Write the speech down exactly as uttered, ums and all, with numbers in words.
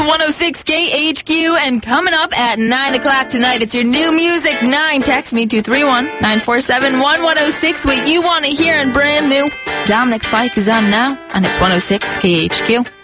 one oh six K H Q, and coming up at nine o'clock tonight, it's your new music nine. Text me two three one, nine four seven, one one oh six what you want to hear and brand new. Dominic Fike is on now, and it's one oh six K H Q.